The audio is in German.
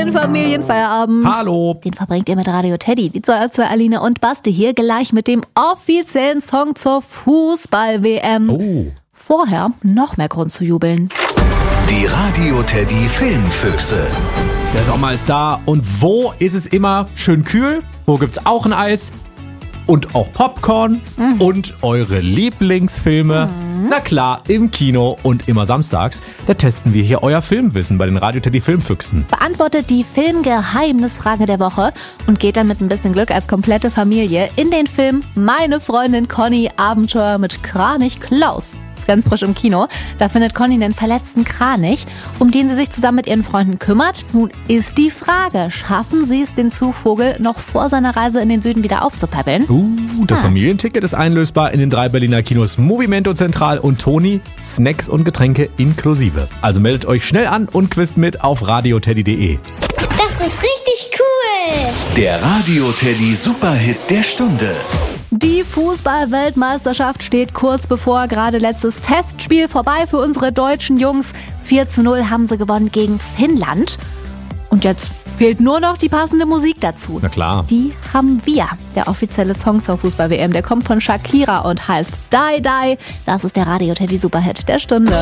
Schönen Familienfeierabend. Hallo. Den verbringt ihr mit Radio Teddy, die zwei Aline und Basti hier gleich mit dem offiziellen Song zur Fußball-WM. Oh. Vorher noch mehr Grund zu jubeln. Die Radio Teddy Filmfüchse. Der Sommer ist da und wo ist es immer schön kühl? Wo gibt's auch ein Eis? Und auch Popcorn und eure Lieblingsfilme. Na klar, im Kino und immer samstags. Da testen wir hier euer Filmwissen bei den Radio Teddy Filmfüchsen. Beantwortet die Filmgeheimnisfrage der Woche und geht dann mit ein bisschen Glück als komplette Familie in den Film Meine Freundin Conny Abenteuer mit Kranich Klaus. Ist ganz frisch im Kino. Da findet Conny den verletzten Kranich, um den sie sich zusammen mit ihren Freunden kümmert. Nun ist die Frage, schaffen sie es, den Zugvogel noch vor seiner Reise in den Süden wieder aufzupäppeln? Das Familienticket ist einlösbar in den 3 Berliner Kinos Movimento Zentral und Toni. Snacks und Getränke inklusive. Also meldet euch schnell an und quizt mit auf radioteddy.de. Das ist richtig cool! Der Radio Teddy Superhit der Stunde. Die Fußball-Weltmeisterschaft steht kurz bevor, gerade letztes Testspiel vorbei für unsere deutschen Jungs. 4:0 haben sie gewonnen gegen Finnland. Und jetzt fehlt nur noch die passende Musik dazu. Na klar. Die haben wir. Der offizielle Song zur Fußball-WM, der kommt von Shakira und heißt Die Die. Das ist der Radio Teddy Superhit der Stunde.